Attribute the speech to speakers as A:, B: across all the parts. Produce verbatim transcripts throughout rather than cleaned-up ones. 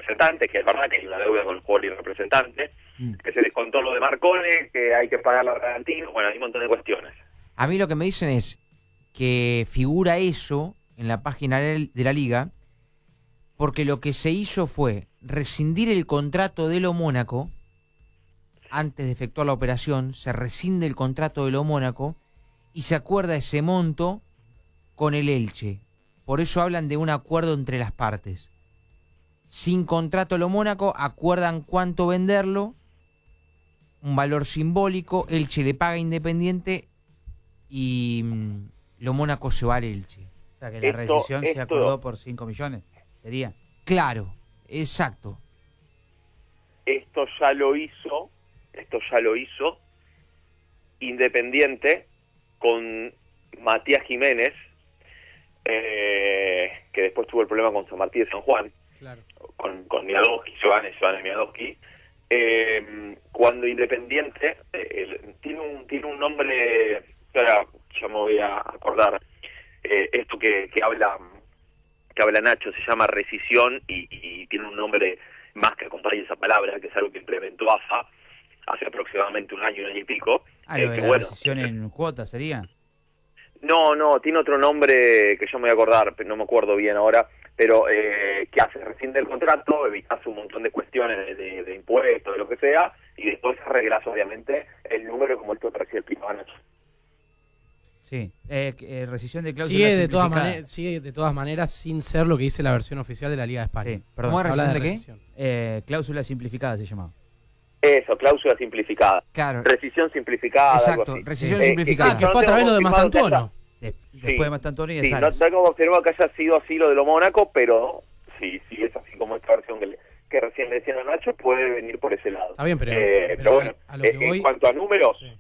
A: representante, que es verdad que hay una deuda con el jugador y el representante,
B: Mm.
A: que se descontó lo de Marcone, que hay que pagar la Bragantino, bueno, hay un montón de cuestiones.
B: A mí lo que me dicen es que figura eso en la página de la Liga porque lo que se hizo fue rescindir el contrato de Lo Mónaco. Antes de efectuar la operación, se rescinde el contrato de Lo Mónaco y se acuerda ese monto con el Elche. Por eso hablan de un acuerdo entre las partes. Sin contrato Lo Mónaco, acuerdan cuánto venderlo, un valor simbólico, Elche le paga a Independiente y mm, Lo Mónaco se va al Elche.
C: O sea, que la
A: Esto-
C: rescisión se
A: esto-
C: acordó por cinco millones, sería.
B: Claro, exacto.
A: Esto ya lo hizo, esto ya lo hizo Independiente con Matías Jiménez, eh, que después tuvo el problema con San Martín de San Juan,
D: Claro.
A: con, con Miadowski, Giovanni, Giovanni Miadowski, eh, cuando Independiente eh, el- tiene un tiene un nombre, ahora ya me voy a acordar, eh, esto que, que habla que habla Nacho se llama rescisión y, y tiene un nombre más que acompaña esa palabra, que es algo que implementó A F A hace aproximadamente un año, un año y pico.
C: Ah,
A: eh,
C: lo de
A: que
C: la
A: bueno,
C: rescisión en cuotas, sería.
A: no, no, tiene otro nombre que yo me voy a acordar, pero no me acuerdo bien ahora, pero eh, que hace rescinde el contrato, evitas un montón de cuestiones de, de, de impuestos, de lo que sea, y después arreglas obviamente el número como esto que recibe el pico Nacho.
C: Sí, eh, eh, rescisión de cláusula
D: Sigue de, todas
C: simplificada.
D: maneras, sigue de todas maneras sin ser lo que dice la versión oficial de la Liga de España.
C: Sí, perdón.
B: ¿Cómo es
D: Habla
B: rescisión de qué?
D: rescisión.
C: Eh, cláusula simplificada se llamaba.
A: Eso, cláusula simplificada.
B: Claro.
A: Rescisión simplificada,
B: Exacto,
A: algo así.
B: rescisión
A: Eh,
B: simplificada.
D: Ah, que
A: yo no
D: fue a
A: tengo
D: través de lo de
A: confirmado que
D: Mastantuono.
C: De-
A: Sí.
C: después de Mastantuono y de
A: Sí, no
C: Salas.
A: tengo confirmado que haya sido así lo de lo Mónaco, pero sí, sí es así como esta versión que, le- que recién le decían a Nacho, puede venir por ese lado.
D: Está bien, pero-
A: Eh,
D: pero
A: pero bueno,
D: a- a lo
A: eh,
D: que voy-
A: en cuanto a números,
D: Sí.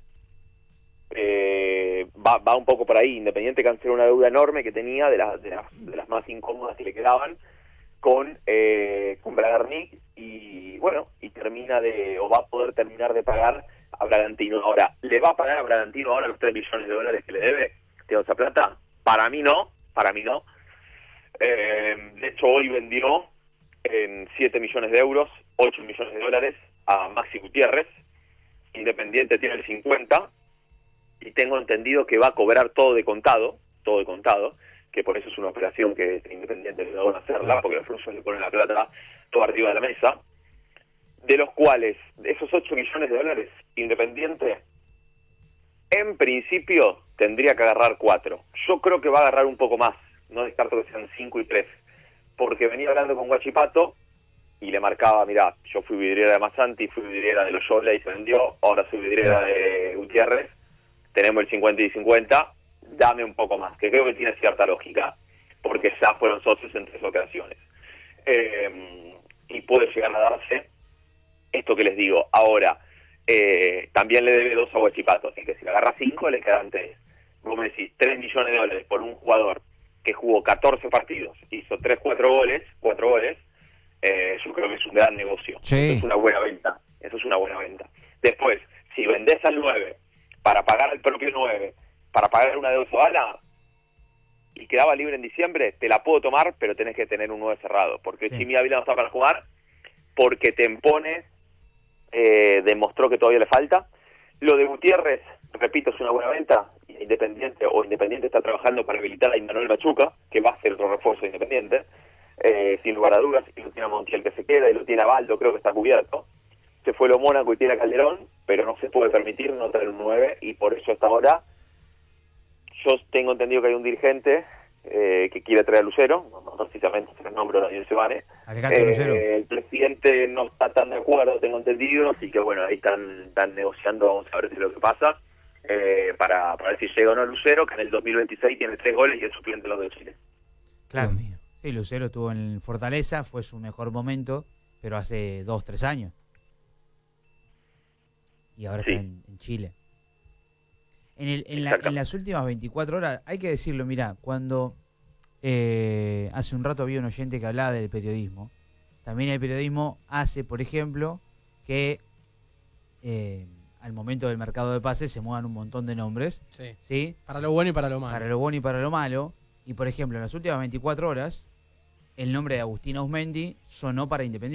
A: eh, va, va un poco por ahí. Independiente canceló una deuda enorme que tenía, de, las de, las, de las más incómodas que le quedaban, con, eh, con Bragarnik, y bueno, y termina de, o va a poder terminar de pagar a Bragantino. Ahora, ¿le va a pagar a Bragantino ahora los tres millones de dólares que le debe Teo Plata? Para mí no, para mí no. Eh, de hecho, hoy vendió en siete millones de euros, ocho millones de dólares a Maxi Gutiérrez. Independiente tiene el cincuenta, y tengo entendido que va a cobrar todo de contado, todo de contado, que por eso es una operación que Independiente le van a hacerla, porque los rusos le ponen la plata todo arriba de la mesa, de los cuales, de esos ocho millones de dólares, Independiente, en principio, tendría que agarrar cuatro. Yo creo que va a agarrar un poco más, no descarto que sean cinco y tres, porque venía hablando con Guachipato, y le marcaba, mirá, yo fui vidriera de Masanti, fui vidriera de Loyola y se vendió, ahora soy vidriera de Gutiérrez, tenemos el cincuenta y cincuenta, dame un poco más, que creo que tiene cierta lógica, porque ya fueron socios en tres ocasiones. Eh, y puede llegar a darse esto que les digo. Ahora, eh, también le debe dos a Huachipato, así que si le agarra cinco, le quedan tres. Vos me decís, tres millones de dólares por un jugador que jugó catorce partidos, hizo tres, cuatro goles, cuatro goles, eh, yo creo que es un gran negocio.
B: Sí.
A: Eso es una buena venta, eso es una buena venta. Después, si vendés al nueve para pagar al propio nueve, para pagar una deuda bala, y quedaba libre en diciembre, te la puedo tomar, pero tenés que tener un nueve cerrado, porque
C: Sí.
A: Jimmy Ávila no está para jugar, porque Tempone eh, demostró que todavía le falta. Lo de Gutiérrez, repito, es una buena venta. Independiente o Independiente está trabajando para habilitar a Immanuel Machuca, que va a ser otro refuerzo de Independiente, eh, sin lugar a dudas, y lo tiene a Montiel que se queda, y lo tiene a Baldo, creo que está cubierto. Se fue lo Mónaco y tiene a Calderón, pero no se puede permitir no tener un nueve, y por eso hasta ahora yo tengo entendido que hay un dirigente eh, que quiere traer a Lucero, no, no precisamente se el nombre de Daniel Sebane.
C: Alejandro Lucero.
A: Eh, el presidente no está tan de acuerdo, tengo entendido, así que bueno, ahí están, están negociando, vamos a ver si lo que pasa, eh, para, para ver si llega o no Lucero, que en el dos mil veintiséis tiene tres goles y es suplente de los de Chile.
C: Claro.
B: Dios mío.
C: Sí, Lucero estuvo en Fortaleza, fue su mejor momento, pero hace dos, tres años. Y ahora
A: Sí.
C: está en, en Chile. En, el, en, la,
A: Exacto.
C: en las últimas veinticuatro horas, hay que decirlo, mira, cuando eh, hace un rato había un oyente que hablaba del periodismo, también el periodismo hace, por ejemplo, que eh, al momento del mercado de pases se muevan un montón de nombres,
D: Sí.
C: ¿sí?
D: Para lo bueno y para lo malo.
C: Para lo bueno y para lo malo. Y por ejemplo, en las últimas veinticuatro horas, el nombre de Agustín Ausmendi sonó para Independiente.